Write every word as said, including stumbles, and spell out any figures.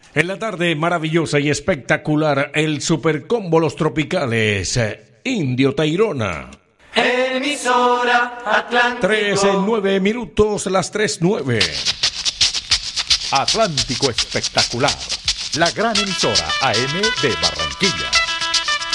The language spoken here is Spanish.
En la tarde maravillosa y espectacular, el Supercombo Los Tropicales, Indio Tayrona. Emisora Atlántico. Tres en nueve minutos, las tres nueve. Atlántico Espectacular, la gran emisora A M de Barranquilla.